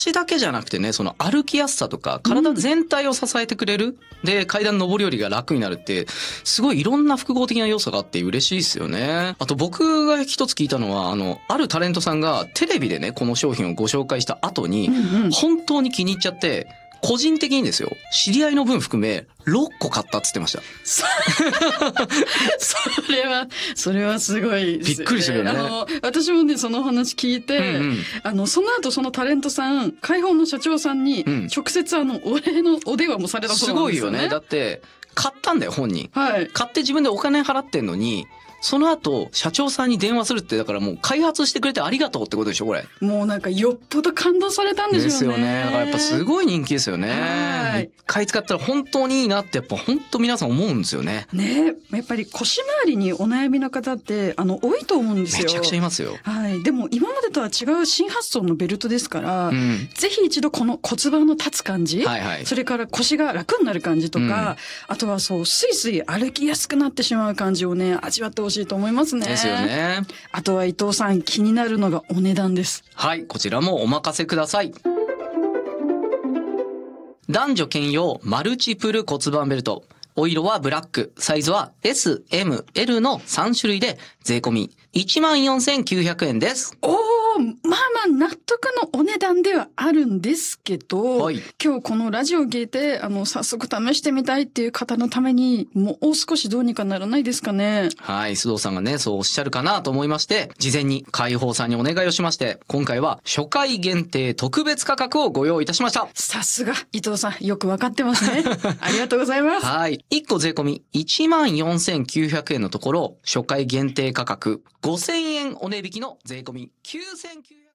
足だけじゃなくてね、その歩きやすさとか、体全体を支えてくれる。で、階段上り下りが楽になるって、すごいいろんな複合的な要素があって嬉しいですよね。あと僕が一つ聞いたのは、あるタレントさんがテレビでね、この商品をご紹介した後に、本当に気に入っちゃって、個人的にですよ、知り合いの分含め6個買ったっつってました。 それはすごいですよね。 びっくりするよね。 私もね、その話聞いて、その後そのタレントさん、開放の社長さんに、直接お礼のお電話もされたそうなんですよね。 すごいよね。だって、買ったんだよ、本人。 はい。 買って自分でお金払ってんのに、その後、社長さんに電話するって、だからもう開発してくれてありがとうってことでしょ、これ。 もうなんかよっぽど感動されたんでしょうね。 ですよね。だからやっぱすごい人気ですよね。 はい。 一回使ったら本当にいいなってやっぱ本当皆さん思うんですよね。 ね、やっぱり腰回りにお悩みの方って多いと思うんですよ。 めちゃくちゃいますよ。 はい。でも今までとは違う新発想のベルトですから、 うん、 ぜひ一度この骨盤の立つ感じ、 はいはい、 それから腰が楽になる感じとか、あとはそうスイスイ歩きやすくなってしまう感じをね、味わってほしいと思いますね。 ですよね。 あとは伊藤さん、気になるのがお値段です。 はい、こちらもお任せください。男女兼用マルチプル骨盤ベルト。お色はブラック、サイズは S、M、L の3種類で税込み 14,900 円です。 おー、まあまあ納得のお値段ではあるんですけど、 はい、 今日このラジオを聞いて、早速試してみたいっていう方のために、もう少しどうにかならないですかね。 はい、須藤さんがね、そうおっしゃるかなと思いまして、事前に開放さんにお願いをしまして、今回は初回限定特別価格をご用意いたしました。 さすが、伊藤さん、よくわかってますね。ありがとうございます。 はい。1個税込み 14,900 円のところ、初回限定価格5,000円お値引きの税込み 9,900円。